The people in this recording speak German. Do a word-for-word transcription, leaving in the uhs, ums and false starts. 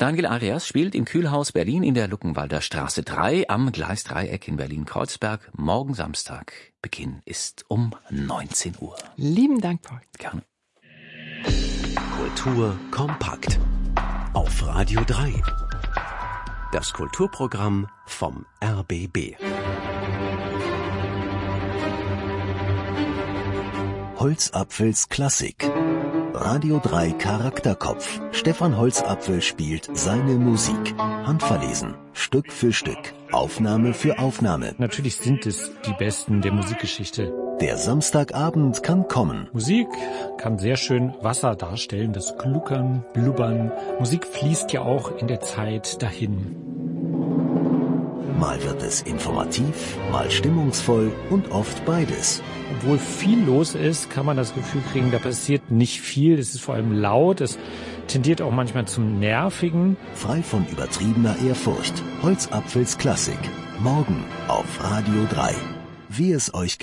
Daniel Arias spielt im Kühlhaus Berlin in der Luckenwalder Straße drei am Gleisdreieck in Berlin-Kreuzberg. Morgen Samstag. Beginn ist um neunzehn Uhr. Lieben Dank, Paul. Gerne. Kultur kompakt. Auf Radio drei. Das Kulturprogramm vom R B B. Holzapfels Klassik. Radio drei Charakterkopf. Stefan Holzapfel spielt seine Musik. Handverlesen. Stück für Stück. Aufnahme für Aufnahme. Natürlich sind es die Besten der Musikgeschichte. Der Samstagabend kann kommen. Musik kann sehr schön Wasser darstellen, das Gluckern, Blubbern. Musik fließt ja auch in der Zeit dahin. Mal wird es informativ, mal stimmungsvoll und oft beides. Obwohl viel los ist, kann man das Gefühl kriegen, da passiert nicht viel. Es ist vor allem laut, es tendiert auch manchmal zum Nervigen. Frei von übertriebener Ehrfurcht. Holzapfels Klassik. Morgen auf Radio drei. Wie es euch